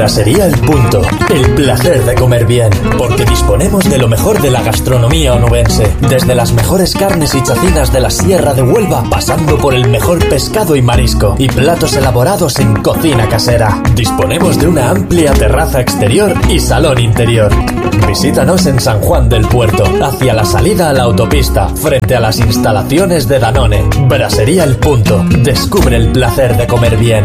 Brasería El Punto, el placer de comer bien, porque disponemos de lo mejor de la gastronomía onubense, desde las mejores carnes y chacinas de la Sierra de Huelva, pasando por el mejor pescado y marisco, y platos elaborados en cocina casera. Disponemos de una amplia terraza exterior y salón interior. Visítanos en San Juan del Puerto, hacia la salida a la autopista, frente a las instalaciones de Danone. Brasería El Punto, descubre el placer de comer bien.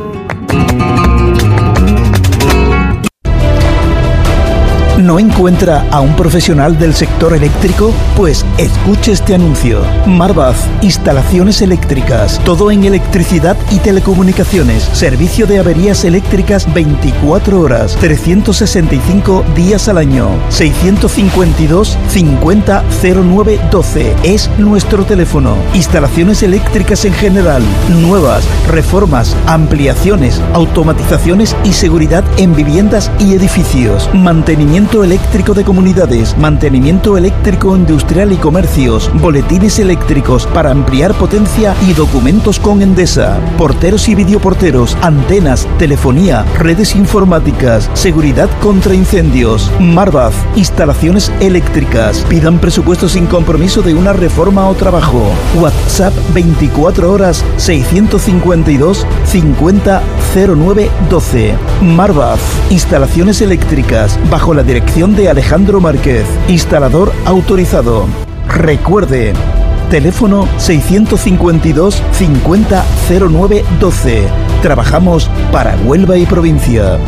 ¿No encuentra a un profesional del sector eléctrico? Pues escuche este anuncio. Marvaz, instalaciones eléctricas, todo en electricidad y telecomunicaciones, servicio de averías eléctricas 24 horas, 365 días al año. 652 50 09 12 es nuestro teléfono. Instalaciones eléctricas en general, nuevas, reformas, ampliaciones, automatizaciones y seguridad en viviendas y edificios. Mantenimiento eléctrico de comunidades, mantenimiento eléctrico industrial y comercios, boletines eléctricos para ampliar potencia y documentos con Endesa, porteros y videoporteros, antenas, telefonía, redes informáticas, seguridad contra incendios. Marvaz, instalaciones eléctricas. Pidan presupuesto sin compromiso de una reforma o trabajo. WhatsApp 24 horas 652 50 09 12. Marvaz, instalaciones eléctricas, bajo la dirección de Alejandro Márquez, instalador autorizado. Recuerde, teléfono 652 50 09 12. Trabajamos para Huelva y provincia.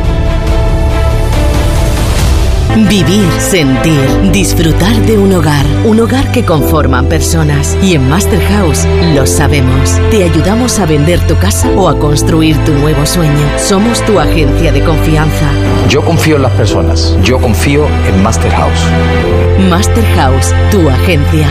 Vivir, sentir, disfrutar de un hogar que conforman personas. Y en Master House lo sabemos. Te ayudamos a vender tu casa o a construir tu nuevo sueño. Somos tu agencia de confianza. Yo confío en las personas. Yo confío en Master House. Master House, tu agencia.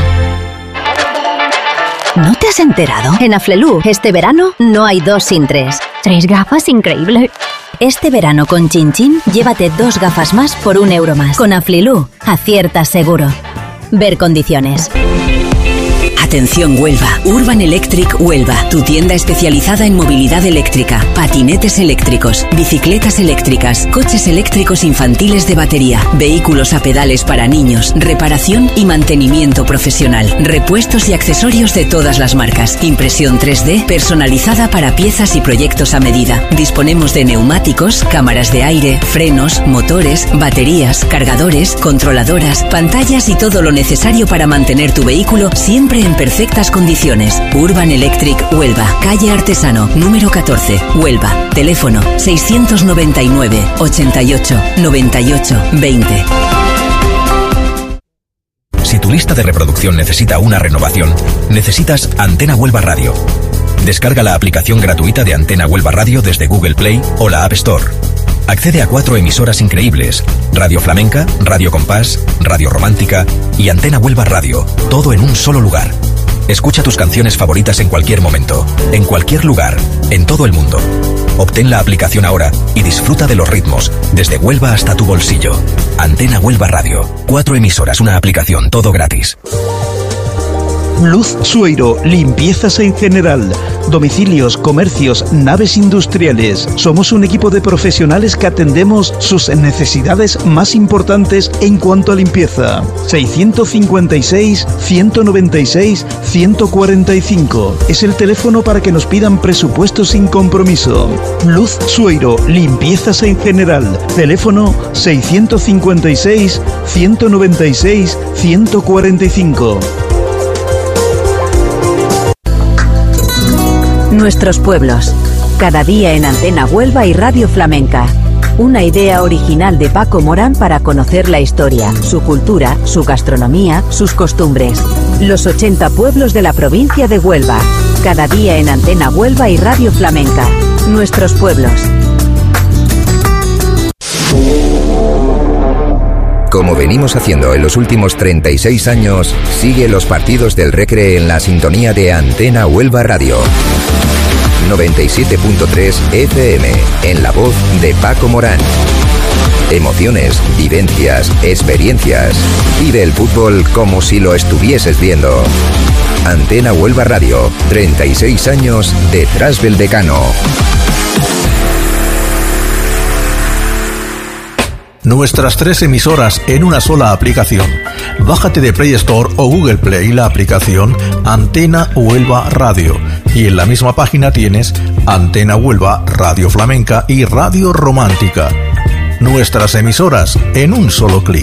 ¿No te has enterado? En Aflelu, este verano no hay 2 sin 3. 3 gafas, increíble. Este verano con Chin Chin, llévate 2 gafas más por €1 más. Con Aflelu, aciertas seguro. Ver condiciones. Atención Huelva, Urban Electric Huelva, tu tienda especializada en movilidad eléctrica, patinetes eléctricos, bicicletas eléctricas, coches eléctricos infantiles de batería, vehículos a pedales para niños, reparación y mantenimiento profesional, repuestos y accesorios de todas las marcas, impresión 3D personalizada para piezas y proyectos a medida. Disponemos de neumáticos, cámaras de aire, frenos, motores, baterías, cargadores, controladoras, pantallas y todo lo necesario para mantener tu vehículo siempre en perfectas condiciones. Urban Electric Huelva, calle Artesano, número 14, Huelva. Teléfono 699 88 98 20. Si tu lista de reproducción necesita una renovación, necesitas Antena Huelva Radio. Descarga la aplicación gratuita de Antena Huelva Radio desde Google Play o la App Store. Accede a 4 emisoras increíbles: Radio Flamenca, Radio Compás, Radio Romántica y Antena Huelva Radio, todo en un solo lugar. Escucha tus canciones favoritas en cualquier momento, en cualquier lugar, en todo el mundo. Obtén la aplicación ahora y disfruta de los ritmos, desde Huelva hasta tu bolsillo. Antena Huelva Radio, 4 emisoras, una aplicación, todo gratis. Luz Sueiro, limpiezas en general, domicilios, comercios, naves industriales. Somos un equipo de profesionales que atendemos sus necesidades más importantes en cuanto a limpieza. 656 196 145 es el teléfono para que nos pidan presupuestos sin compromiso. Luz Sueiro, limpiezas en general. Teléfono 656 196 145. Nuestros pueblos. Cada día en Antena Huelva y Radio Flamenca. Una idea original de Paco Morán para conocer la historia, su cultura, su gastronomía, sus costumbres. Los 80 pueblos de la provincia de Huelva. Cada día en Antena Huelva y Radio Flamenca. Nuestros pueblos. Como venimos haciendo en los últimos 36 años, sigue los partidos del Recre en la sintonía de Antena Huelva Radio. 97.3 FM, en la voz de Paco Morán. Emociones, vivencias, experiencias. Vive el fútbol como si lo estuvieses viendo. Antena Huelva Radio, 36 años detrás del decano. Nuestras 3 emisoras en una sola aplicación. Bájate de Play Store o Google Play la aplicación Antena Huelva Radio. Y en la misma página tienes Antena Huelva, Radio Flamenca y Radio Romántica. Nuestras emisoras en un solo clic.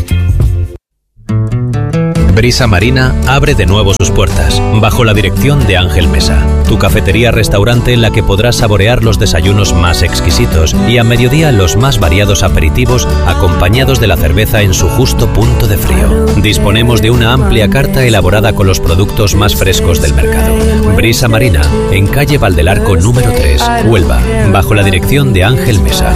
Brisa Marina abre de nuevo sus puertas, bajo la dirección de Ángel Mesa, tu cafetería-restaurante en la que podrás saborear los desayunos más exquisitos y a mediodía los más variados aperitivos acompañados de la cerveza en su justo punto de frío. Disponemos de una amplia carta elaborada con los productos más frescos del mercado. Brisa Marina, en calle Valdelarco número 3, Huelva, bajo la dirección de Ángel Mesa.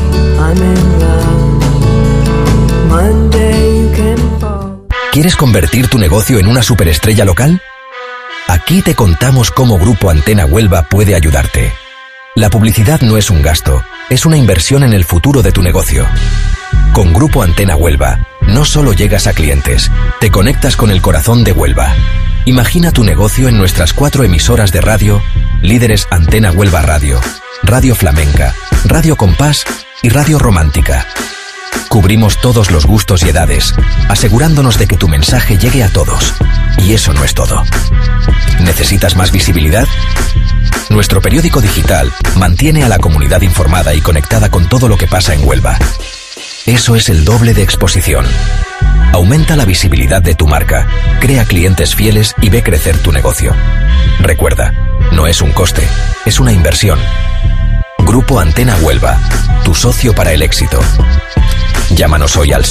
¿Quieres convertir tu negocio en una superestrella local? Aquí te contamos cómo Grupo Antena Huelva puede ayudarte. La publicidad no es un gasto, es una inversión en el futuro de tu negocio. Con Grupo Antena Huelva, no solo llegas a clientes, te conectas con el corazón de Huelva. Imagina tu negocio en nuestras 4 emisoras de radio, líderes Antena Huelva Radio, Radio Flamenca, Radio Compás y Radio Romántica. Cubrimos todos los gustos y edades, asegurándonos de que tu mensaje llegue a todos. Y eso no es todo. ¿Necesitas más visibilidad? Nuestro periódico digital mantiene a la comunidad informada y conectada con todo lo que pasa en Huelva. Eso es el doble de exposición. Aumenta la visibilidad de tu marca, crea clientes fieles y ve crecer tu negocio. Recuerda, no es un coste, es una inversión. Grupo Antena Huelva, tu socio para el éxito. Llámanos hoy al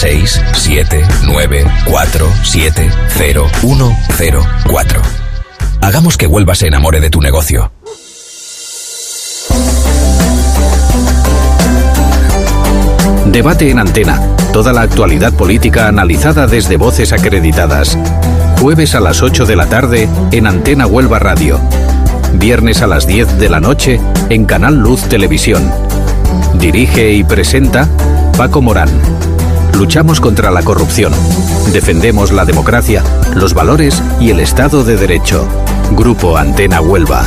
679470104. Hagamos que Huelva se enamore de tu negocio. Debate en Antena. Toda la actualidad política analizada desde voces acreditadas. Jueves a las 8 de la tarde en Antena Huelva Radio. Viernes a las 10 de la noche en Canal Luz Televisión. Dirige y presenta Paco Morán. Luchamos contra la corrupción. Defendemos la democracia, los valores y el Estado de Derecho. Grupo Antena Huelva.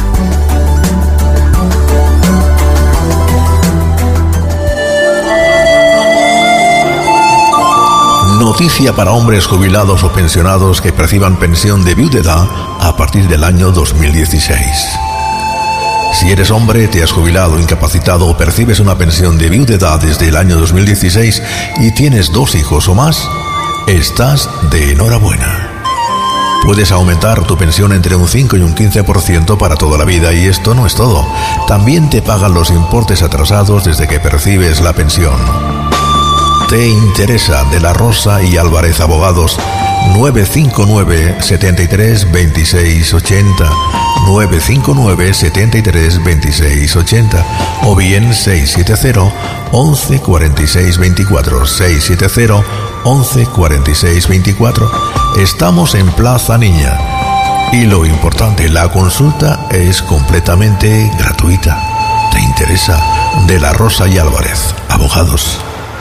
Noticia para hombres jubilados o pensionados que perciban pensión de viudedad a partir del año 2016. Si eres hombre, te has jubilado, incapacitado o percibes una pensión de viudedad desde el año 2016 y tienes 2 hijos o más, estás de enhorabuena. Puedes aumentar tu pensión entre un 5 y un 15% para toda la vida y esto no es todo. También te pagan los importes atrasados desde que percibes la pensión. ¿Te interesa? De la Rosa y Álvarez Abogados, 959 73 26 80, 959 73 26 80 o bien 670 11 46 24, 670 11 46 24. Estamos en Plaza Niña y lo importante, la consulta es completamente gratuita. ¿Te interesa? De la Rosa y Álvarez Abogados.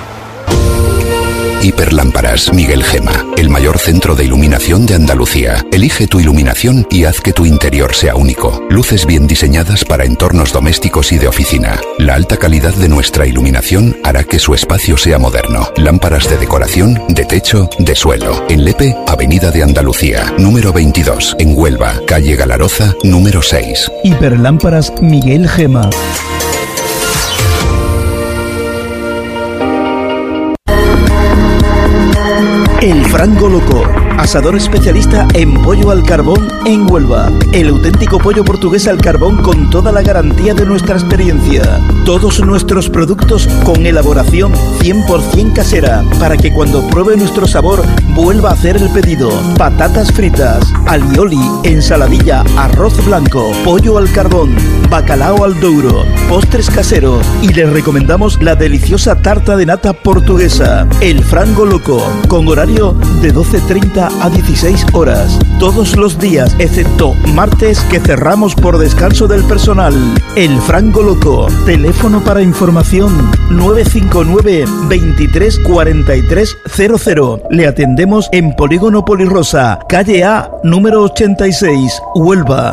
Hiperlámparas Miguel Gema, el mayor centro de iluminación de Andalucía. Elige tu iluminación y haz que tu interior sea único. Luces bien diseñadas para entornos domésticos y de oficina. La alta calidad de nuestra iluminación hará que su espacio sea moderno. Lámparas de decoración, de techo, de suelo. En Lepe, Avenida de Andalucía, número 22. En Huelva, calle Galaroza, número 6. Hiperlámparas Miguel Gema. El Frango Loco, asador especialista en pollo al carbón en Huelva. El auténtico pollo portugués al carbón con toda la garantía de nuestra experiencia. Todos nuestros productos con elaboración 100% casera, para que cuando pruebe nuestro sabor vuelva a hacer el pedido. Patatas fritas, alioli, ensaladilla, arroz blanco, pollo al carbón, bacalao al douro, postres caseros y les recomendamos la deliciosa tarta de nata portuguesa. El Frango Loco, con horario de 12:30 a 16 horas. Todos los días, excepto martes, que cerramos por descanso del personal. El Frango Loco. Teléfono para información 959 23 43 00. Le atendemos en Polígono Polirosa, calle A, número 86, Huelva.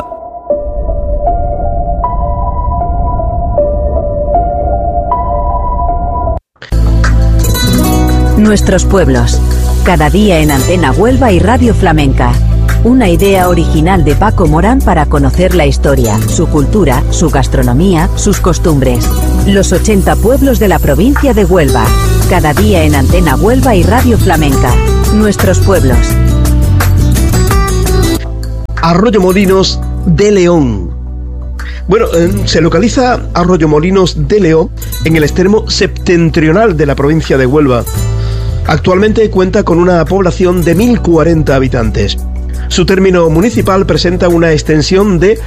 Nuestros pueblos. Cada día en Antena Huelva y Radio Flamenca. Una idea original de Paco Morán para conocer la historia, su cultura, su gastronomía, sus costumbres. Los 80 pueblos de la provincia de Huelva. Cada día en Antena Huelva y Radio Flamenca. Nuestros pueblos. Arroyomolinos de León. Bueno, se localiza Arroyomolinos de León en el extremo septentrional de la provincia de Huelva. Actualmente cuenta con una población de 1.040 habitantes. Su término municipal presenta una extensión de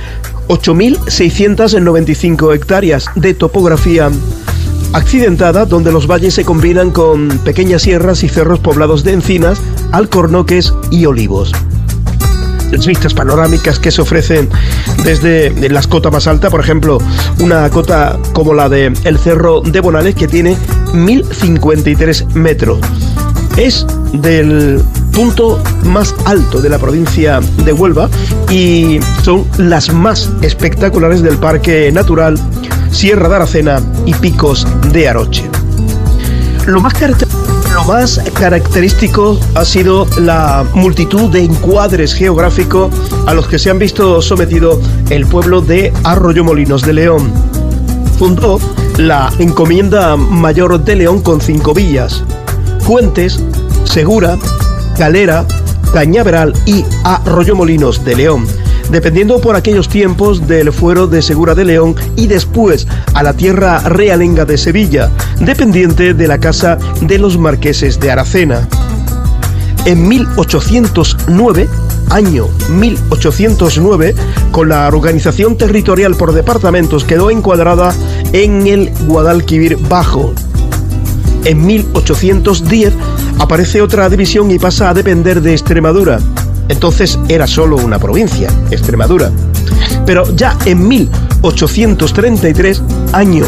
8.695 hectáreas de topografía accidentada, donde los valles se combinan con pequeñas sierras y cerros poblados de encinas, alcornoques y olivos. Las vistas panorámicas que se ofrecen desde las cotas más altas, por ejemplo, una cota como la de el Cerro de Bonales, que tiene 1.053 metros. Es del punto más alto de la provincia de Huelva y son las más espectaculares del Parque Natural Sierra de Aracena y Picos de Aroche. Lo más característico ha sido la multitud de encuadres geográficos a los que se han visto sometido el pueblo de Arroyomolinos de León. Fundó la Encomienda Mayor de León con 5 villas: Fuentes, Segura, Galera, Cañaveral y Arroyomolinos de León, dependiendo por aquellos tiempos del fuero de Segura de León, y después a la tierra realenga de Sevilla, dependiente de la casa de los marqueses de Aracena. En 1809, año 1809, con la organización territorial por departamentos, quedó encuadrada en el Guadalquivir Bajo. En 1810 aparece otra división y pasa a depender de Extremadura. Entonces era solo una provincia, Extremadura. Pero ya en 1833, año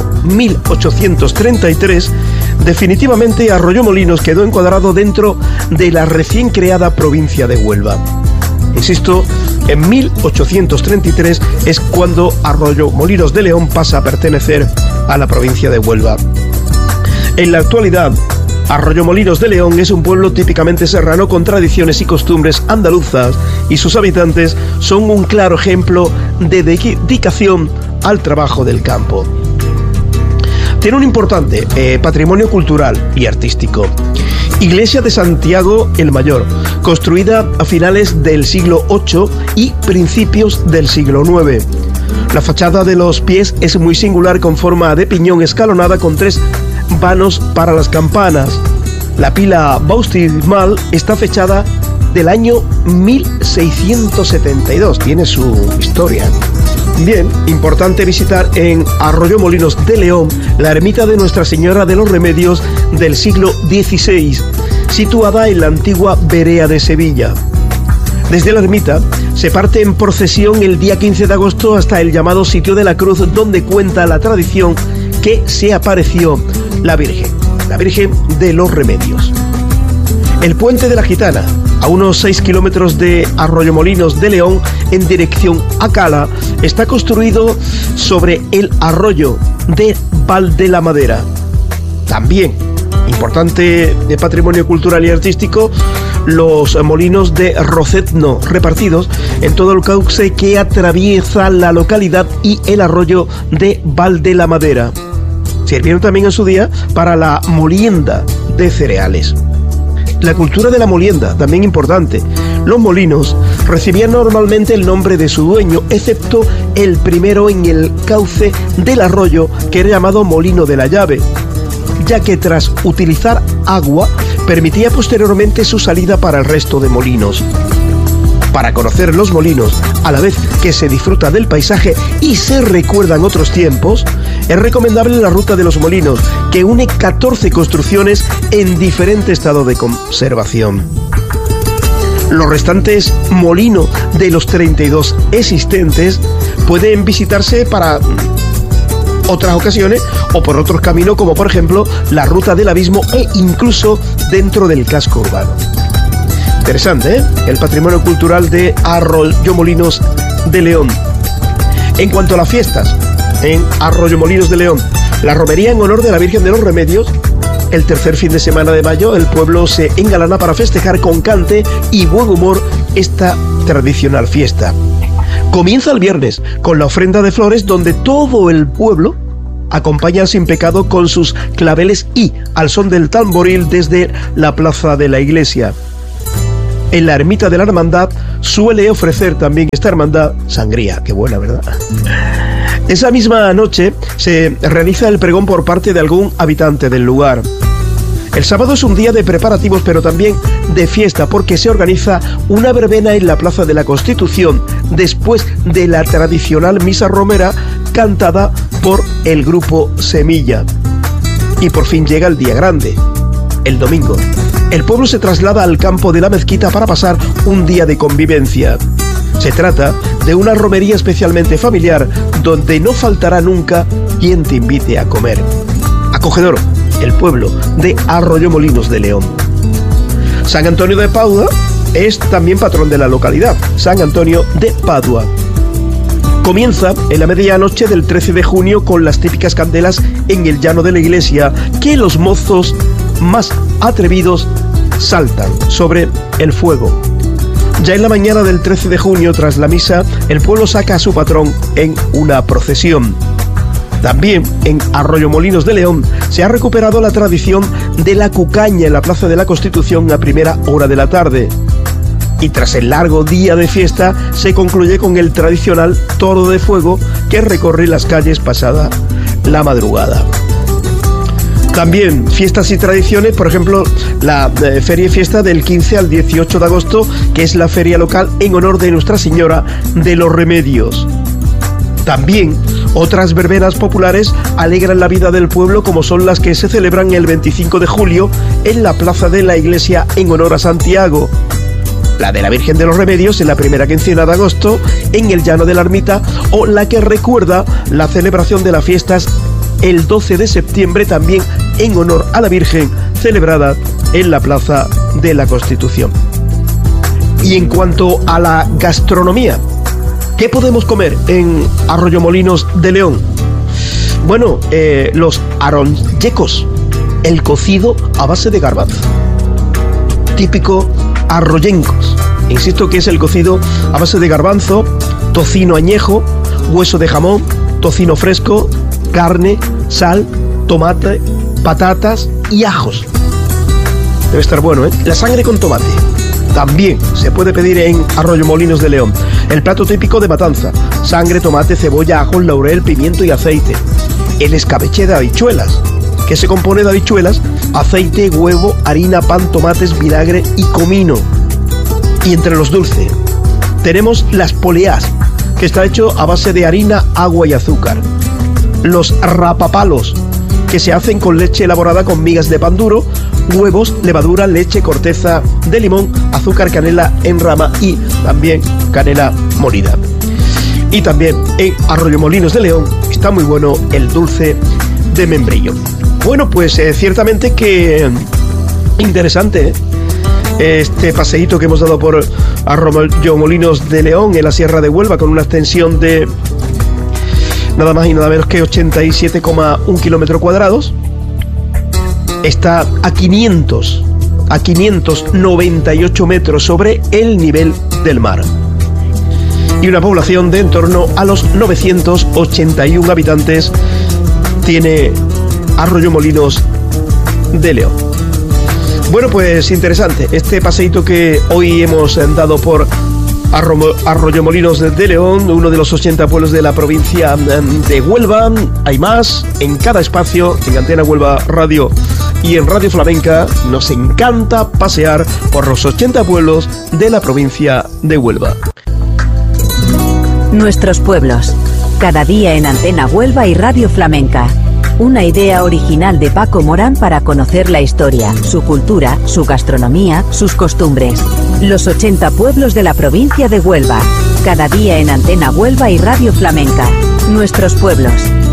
1833, definitivamente Arroyomolinos quedó encuadrado dentro de la recién creada provincia de Huelva. Insisto, en 1833 es cuando Arroyomolinos de León pasa a pertenecer a la provincia de Huelva. En la actualidad, Arroyomolinos de León es un pueblo típicamente serrano con tradiciones y costumbres andaluzas, y sus habitantes son un claro ejemplo de dedicación al trabajo del campo. Tiene un importante patrimonio cultural y artístico. Iglesia de Santiago el Mayor, construida a finales del siglo VIII y principios del siglo IX. La fachada de los pies es muy singular, con forma de piñón escalonada con 3 vanos para las campanas. La pila bautismal está fechada del año 1672, tiene su historia. Bien, importante visitar en Arroyomolinos de León la ermita de Nuestra Señora de los Remedios del siglo XVI, situada en la antigua Berea de Sevilla. Desde la ermita se parte en procesión el día 15 de agosto hasta el llamado Sitio de la Cruz, donde cuenta la tradición que se apareció la Virgen de los Remedios. El Puente de la Gitana, a unos 6 kilómetros de Arroyomolinos de León, en dirección a Cala, está construido sobre el arroyo de Val de la Madera. También importante de patrimonio cultural y artístico, los molinos de Rocetno, repartidos en todo el cauce que atraviesa la localidad, y el arroyo de Val de la Madera. Sirvieron también en su día para la molienda de cereales. La cultura de la molienda, también importante. Los molinos recibían normalmente el nombre de su dueño, excepto el primero en el cauce del arroyo, que era llamado Molino de la Llave, ya que tras utilizar agua permitía posteriormente su salida para el resto de molinos. Para conocer los molinos, a la vez que se disfruta del paisaje y se recuerdan otros tiempos, es recomendable la Ruta de los Molinos, que une 14 construcciones en diferente estado de conservación. Los restantes molinos de los 32 existentes pueden visitarse para otras ocasiones o por otros caminos, como por ejemplo la Ruta del Abismo, e incluso dentro del casco urbano. Interesante, ¿eh? El patrimonio cultural de Arroyomolinos de León. En cuanto a las fiestas, en Arroyomolinos de León, la romería en honor de la Virgen de los Remedios, el tercer fin de semana de mayo, el pueblo se engalana para festejar con cante y buen humor esta tradicional fiesta. Comienza el viernes con la ofrenda de flores, donde todo el pueblo acompaña sin pecado con sus claveles y al son del tamboril desde la plaza de la iglesia. En la ermita de la hermandad suele ofrecer también esta hermandad sangría. Qué buena, ¿verdad? Esa misma noche se realiza el pregón por parte de algún habitante del lugar. El sábado es un día de preparativos, pero también de fiesta, porque se organiza una verbena en la Plaza de la Constitución, después de la tradicional misa romera cantada por el grupo Semilla. Y por fin llega el día grande, el domingo. El pueblo se traslada al campo de la mezquita para pasar un día de convivencia. Se trata de una romería especialmente familiar, donde no faltará nunca quien te invite a comer. Acogedor, el pueblo de Arroyomolinos de León. San Antonio de Padua es también patrón de la localidad, San Antonio de Padua. Comienza en la medianoche del 13 de junio con las típicas candelas en el llano de la iglesia, que los mozos más atrevidos saltan sobre el fuego. Ya en la mañana del 13 de junio, tras la misa, el pueblo saca a su patrón en una procesión. También en Arroyomolinos de León se ha recuperado la tradición de la cucaña en la Plaza de la Constitución a primera hora de la tarde. Y tras el largo día de fiesta se concluye con el tradicional toro de fuego que recorre las calles pasada la madrugada. También fiestas y tradiciones, por ejemplo, la feria y fiesta del 15 al 18 de agosto, que es la feria local en honor de Nuestra Señora de los Remedios. También otras verbenas populares alegran la vida del pueblo, como son las que se celebran el 25 de julio en la plaza de la iglesia en honor a Santiago. La de la Virgen de los Remedios en la primera quincena de agosto en el llano de la ermita, o la que recuerda la celebración de las fiestas el 12 de septiembre también en honor a la Virgen, celebrada en la Plaza de la Constitución. Y en cuanto a la gastronomía, ¿qué podemos comer en Arroyomolinos de León? Bueno, los aronllecos, el cocido a base de garbanzo, típico arroyencos. Insisto que es el cocido a base de garbanzo, tocino añejo, hueso de jamón, tocino fresco, carne, sal, tomate, patatas y ajos. Debe estar bueno, ¿eh? La sangre con tomate también se puede pedir en Arroyomolinos de León. El plato típico de Matanza: sangre, tomate, cebolla, ajos, laurel, pimiento y aceite. El escabeche de habichuelas, que se compone de habichuelas, aceite, huevo, harina, pan, tomates, vinagre y comino. Y entre los dulces tenemos las poleás, que está hecho a base de harina, agua y azúcar. Los rapapalos, que se hacen con leche elaborada con migas de pan duro, huevos, levadura, leche, corteza de limón, azúcar, canela en rama y también canela molida. Y también en Arroyomolinos de León está muy bueno el dulce de membrillo. Bueno, pues ciertamente que interesante, ¿eh? Este paseíto que hemos dado por Arroyomolinos de León en la Sierra de Huelva, con una extensión de nada más y nada menos que 87,1 kilómetros cuadrados. Está a 598 metros sobre el nivel del mar. Y una población de en torno a los 981 habitantes tiene Arroyomolinos de León. Bueno, pues interesante este paseíto que hoy hemos dado por Arroyomolinos de León, uno de los 80 pueblos de la provincia de Huelva. Hay más en cada espacio, en Antena Huelva Radio y en Radio Flamenca. Nos encanta pasear por los 80 pueblos de la provincia de Huelva. Nuestros pueblos, cada día en Antena Huelva y Radio Flamenca. Una idea original de Paco Morán para conocer la historia, su cultura, su gastronomía, sus costumbres. Los 80 pueblos de la provincia de Huelva. Cada día en Antena Huelva y Radio Flamenca. Nuestros pueblos.